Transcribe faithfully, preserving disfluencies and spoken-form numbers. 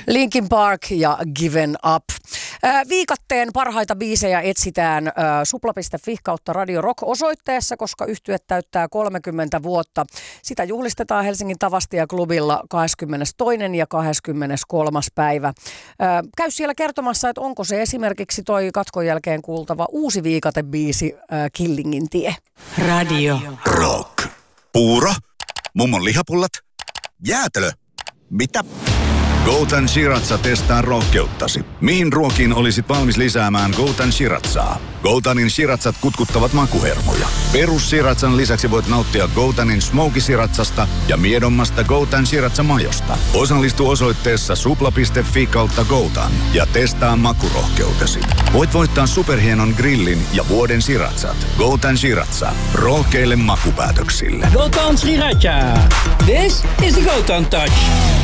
Linkin Park ja Given Up. Viikatteen parhaita biisejä etsitään supla piste fi kautta Radio Rock osoitteessa, koska yhtye täyttää kolmekymmentä vuotta. Sitä juhlistetaan Helsingin Tavastia-klubilla kahdeskymmenestoinen ja kahdeskymmeneskolmas päivä. Käy siellä kertomassa, että onko se esimerkiksi toi katkon jälkeen kuultava uusi viikatebiisi Killingin tie. Radio Rock. Puuro? Mummon lihapullat? Jäätelö? Mitä? Goutan Shiratsa testaa rohkeuttasi. Mihin ruokiin olisit valmis lisäämään Goutan Shiratsaa? Goutanin Shiratsat kutkuttavat makuhermoja. Perus Shiratsan lisäksi voit nauttia Goutanin Smoky Shiratsasta ja miedommasta Goutan Shiratsa-majosta. Osallistu osoitteessa supla piste fi kautta Goutan ja testaa makurohkeutesi. Voit voittaa superhienon grillin ja vuoden Shiratsat. Goutan Shiratsa. Rohkeille makupäätöksille. Goutan Sriracha. This is the Goutan touch.